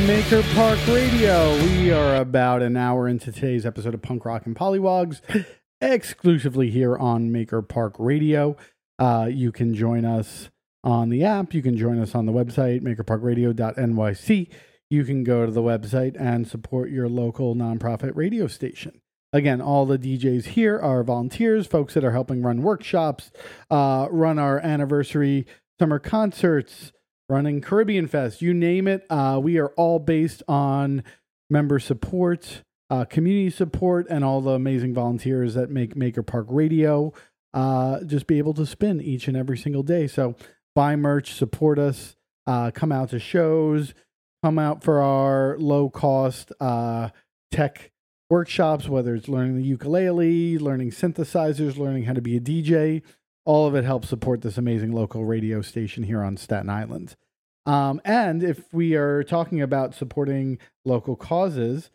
Maker Park Radio. We are about an hour into today's episode of Punk Rock and Pollywogs, exclusively here on Maker Park Radio. You can join us on the app. You can join us on the website, makerparkradio.nyc. You can go to the website and support your local nonprofit radio station. Again, all the DJs here are volunteers, folks that are helping run workshops, run our anniversary summer concerts, running Caribbean Fest, you name it. We are all based on member support, community support, and all the amazing volunteers that make Maker Park Radio just be able to spin each and every single day. So buy merch, support us, come out to shows, come out for our low-cost tech workshops, whether it's learning the ukulele, learning synthesizers, learning how to be a DJ. All of it helps support this amazing local radio station here on Staten Island. And if we are talking about supporting local causes,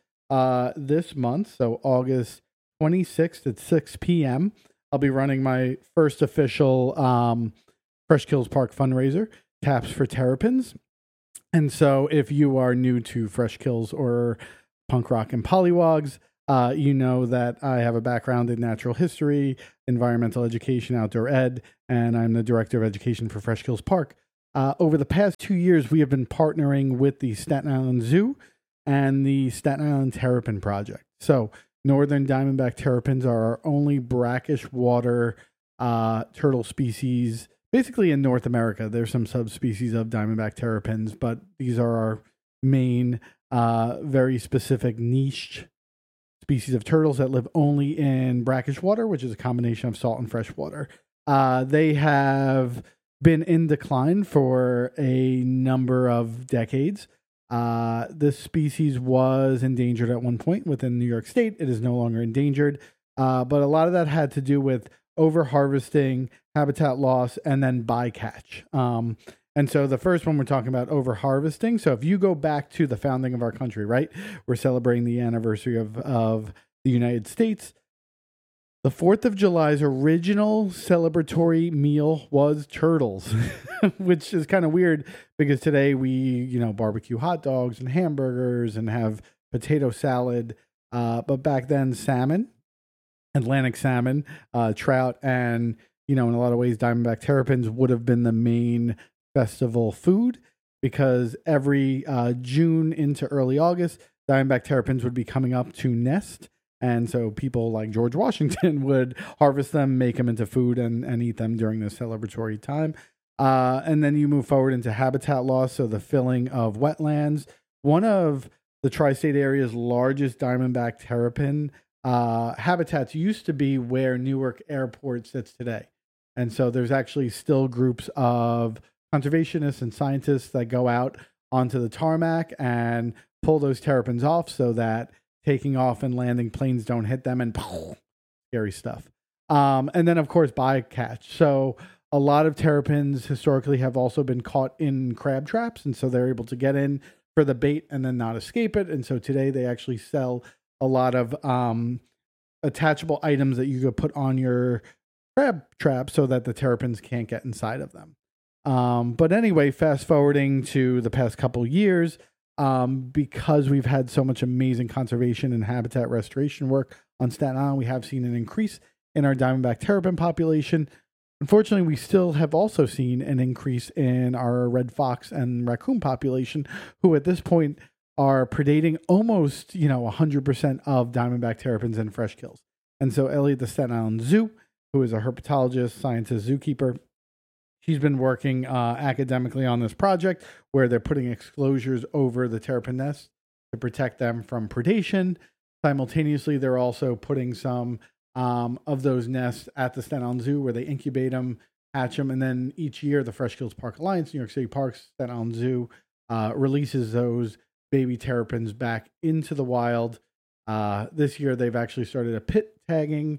this month, so August 26th at 6 p.m., I'll be running my first official Fresh Kills Park fundraiser, Taps for Terrapins. And so if you are new to Fresh Kills or Punk Rock and Pollywogs, you know that I have a background in natural history, environmental education, outdoor ed, and I'm the director of education for Fresh Kills Park. Over the past 2 years, we have been partnering with the Staten Island Zoo and the Staten Island Terrapin Project. So northern diamondback terrapins are our only brackish water turtle species, basically in North America. There's some subspecies of diamondback terrapins, but these are our main, very specific niche species of turtles that live only in brackish water, which is a combination of salt and fresh water. They have been in decline for a number of decades. This species was endangered at one point within New York State. It is no longer endangered, but a lot of that had to do with over-harvesting, habitat loss, and then bycatch. And so the first one we're talking about over-harvesting. So if you go back to the founding of our country, right? We're celebrating the anniversary of the United States. The 4th of July's original celebratory meal was turtles, which is kind of weird because today we, barbecue hot dogs and hamburgers and have potato salad. But back then, salmon, Atlantic salmon, trout, and, in a lot of ways, diamondback terrapins would have been the main festival food because every June into early August, diamondback terrapins would be coming up to nest. And so people like George Washington would harvest them, make them into food, and eat them during this celebratory time. And then you move forward into habitat loss, so the filling of wetlands. One of the tri-state area's largest diamondback terrapin habitats used to be where Newark Airport sits today. And so there's actually still groups of conservationists and scientists that go out onto the tarmac and pull those terrapins off so that taking off and landing planes don't hit them and scary stuff. And then, of course, bycatch. So a lot of terrapins historically have also been caught in crab traps, and so they're able to get in for the bait and then not escape it. And so today they actually sell a lot of attachable items that you could put on your crab trap so that the terrapins can't get inside of them. But anyway, fast forwarding to the past couple years, because we've had so much amazing conservation and habitat restoration work on Staten Island, we have seen an increase in our diamondback terrapin population. Unfortunately, we still have also seen an increase in our red fox and raccoon population, who at this point are predating almost, 100% of diamondback terrapins and fresh kills. And so Ellie at the Staten Island Zoo, who is a herpetologist, scientist, zookeeper, she's been working academically on this project where they're putting exclosures over the terrapin nests to protect them from predation. Simultaneously, they're also putting some of those nests at the Staten Island Zoo where they incubate them, hatch them, and then each year the Fresh Kills Park Alliance, New York City Parks, Staten Island Zoo releases those baby terrapins back into the wild. This year they've actually started a pit tagging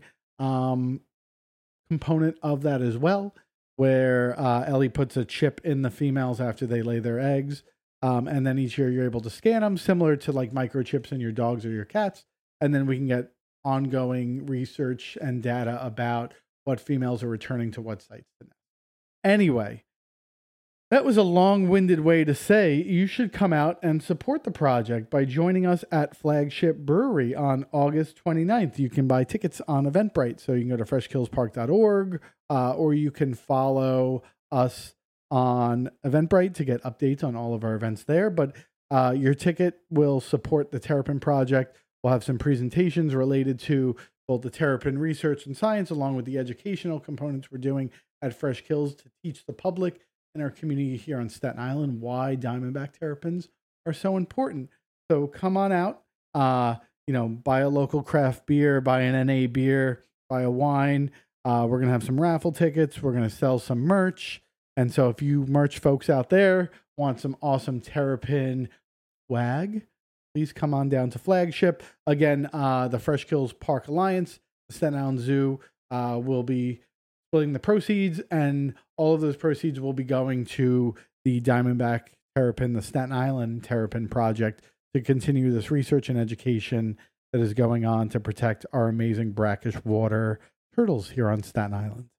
component of that as well, where Ellie puts a chip in the females after they lay their eggs. And then each year you're able to scan them, similar to like microchips in your dogs or your cats. And then we can get ongoing research and data about what females are returning to what sites. Anyway, That was a long-winded way to say you should come out and support the project by joining us at Flagship Brewery on August 29th. You can buy tickets on Eventbrite, so you can go to freshkillspark.org, or you can follow us on Eventbrite to get updates on all of our events there. But your ticket will support the Terrapin Project. We'll have some presentations related to both the terrapin research and science, along with the educational components we're doing at Fresh Kills to teach the public in our community here on Staten Island why Diamondback terrapins are so important. So come on out, buy a local craft beer, buy an NA beer, buy a wine. We're going to have some raffle tickets. We're going to sell some merch. And so if you merch folks out there want some awesome terrapin swag, please come on down to Flagship. Again, the Fresh Kills Park Alliance, the Staten Island Zoo will be splitting the proceeds, and all of those proceeds will be going to the Diamondback Terrapin, the Staten Island Terrapin Project, to continue this research and education that is going on to protect our amazing brackish water turtles here on Staten Island.